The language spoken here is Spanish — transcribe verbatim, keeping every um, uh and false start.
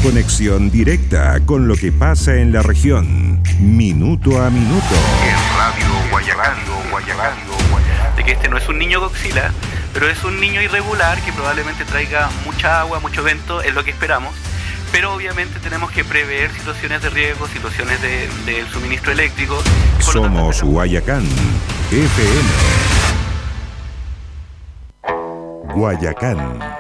conexión directa con lo que pasa en la región, minuto a minuto. En Radio Guayacán, Guayacán, Guayacán. De que este no es un niño Godzilla, pero es un niño irregular que probablemente traiga mucha agua, mucho viento, es lo que esperamos. Pero obviamente tenemos que prever situaciones de riesgo, situaciones de, del suministro eléctrico. Somos tanto, Guayacán, F M. Guayacán